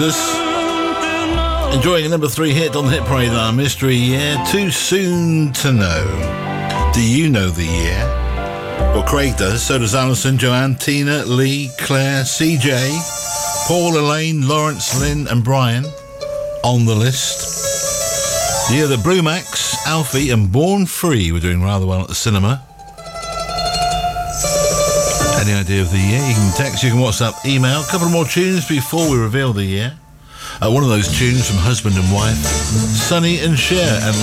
Enjoying a number 3 hit on the hit parade, our mystery year. Too soon to know. Do you know the year? Well, Craig does. So does Alison, Joanne, Tina, Lee, Claire, CJ, Paul, Elaine, Lawrence, Lynn and Brian on the list. The year that Brumax, Alfie and Born Free were doing rather well at the cinema. Any idea of the year? You can text, you can WhatsApp, email. A couple more tunes before we reveal the year. One of those tunes from Husband and Wife, Sonny and Cher and